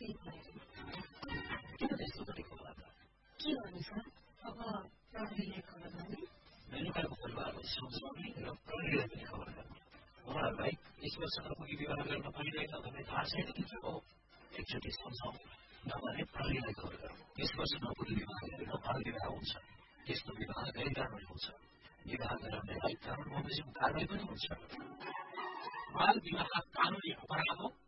किन त्यस्तो गरेको होला त? के भन्छ अब प्रहरीले खबर गर्ने मेनुकाको परिवारलाई सम्झाउने र प्रहरीलाई पनि खबर गर्ने। उहाँहरूलाई यस वर्ष नपुगी विवाह गर्न पाइँदैन भन्ने थाहा छैन कि के हो? एकचोटि सम्झाउँ, नभने प्रहरीलाई खबर गरौँ। यस वर्ष नपुगी विवाह गरेर बाल विवाह हुन्छ। त्यस्तो विवाह गैर कानुनी हुन्छ। विवाह गराउनेलाई कानुन बमोजिम कारवाही पनि हुन्छ। बाल विवाह कानुनी अपराध हो।